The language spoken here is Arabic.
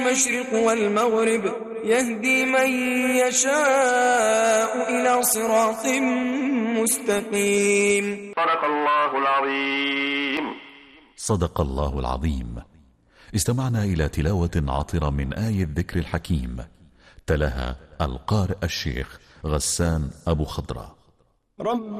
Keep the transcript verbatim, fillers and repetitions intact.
المشرق والمغرب يهدي من يشاء إلى صراط مستقيم. صدق الله العظيم. صدق الله العظيم. استمعنا إلى تلاوة عطرة من آية الذكر الحكيم، تلاها القارئ الشيخ غسان أبو خضرة. رب